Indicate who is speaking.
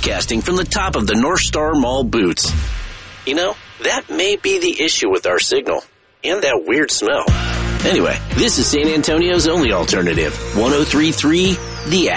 Speaker 1: broadcasting from the top of the North Star Mall boots. You know, that may be the issue with our signal. And that weird smell. Anyway, this is San Antonio's only alternative, 103.3 The